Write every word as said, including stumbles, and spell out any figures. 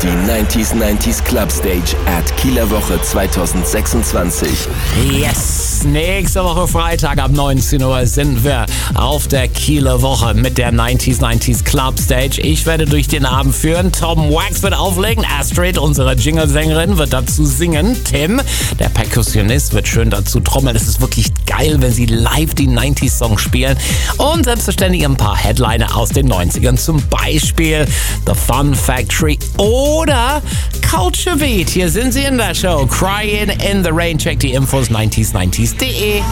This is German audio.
Die neunzig neunzig Club Stage at Kieler Woche zwanzig sechsundzwanzig. Yes! Nächste Woche Freitag ab neunzehn Uhr sind wir auf der Kieler Woche mit der neunzig neunzig Club Stage. Ich werde durch den Abend führen. Tom Wax wird auflegen. Astrid, unsere Jingle-Sängerin, wird dazu singen. Tim, der Perkussionist, wird schön dazu trommeln. Es ist wirklich geil, wenn sie live die neunzig-Songs spielen. Und selbstverständlich ein paar Headliner aus den neunzigern. Zum Beispiel The Fun Factory oder Culture Beat. Hier sind sie in der Show. Crying in the Rain. Check die Infos neunzig neunzig punkt de.